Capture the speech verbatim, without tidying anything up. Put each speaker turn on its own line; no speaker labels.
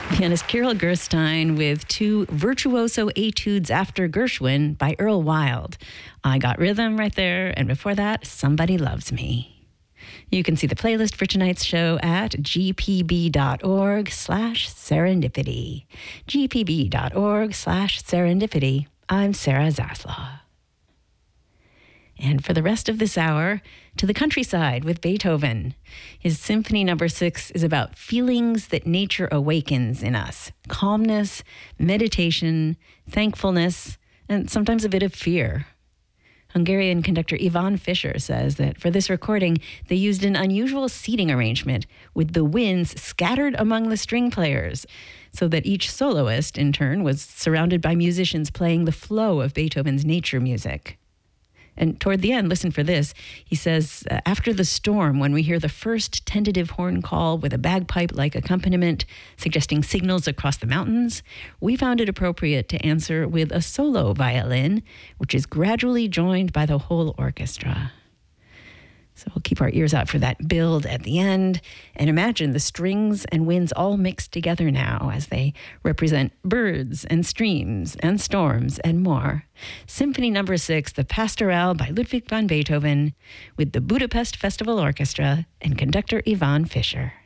Pianist Carol Gerstein with two virtuoso etudes after Gershwin by Earl Wild. I Got Rhythm right there, and before that, Somebody Loves Me. You can see the playlist for tonight's show at gpb.org slash serendipity. gpb.org slash serendipity. I'm Sarah Zaslaw. And for the rest of this hour, to the countryside with Beethoven. His Symphony Number Six is about feelings that nature awakens in us. Calmness, meditation, thankfulness, and sometimes a bit of fear. Hungarian conductor Ivan Fischer says that for this recording, they used an unusual seating arrangement with the winds scattered among the string players, so that each soloist, in turn, was surrounded by musicians playing the flow of Beethoven's nature music. And toward the end, listen for this, he says, uh, after the storm, when we hear the first tentative horn call with a bagpipe-like accompaniment suggesting signals across the mountains, we found it appropriate to answer with a solo violin, which is gradually joined by the whole orchestra. So we'll keep our ears out for that build at the end and imagine the strings and winds all mixed together now as they represent birds and streams and storms and more. Symphony Number Six, the Pastorale by Ludwig van Beethoven with the Budapest Festival Orchestra and conductor Ivan Fischer.